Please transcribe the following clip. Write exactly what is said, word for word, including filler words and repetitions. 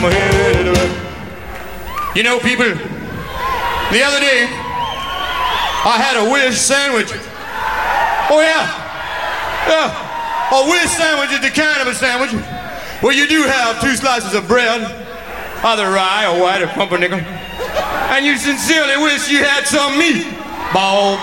You know, people, the other day, I had a Willis sandwich. Oh, yeah. Yeah. A Willis sandwich is the kind of a sandwich where you do have two slices of bread, either rye or white or pumpernickel, and you sincerely wish you had some meat. Ball,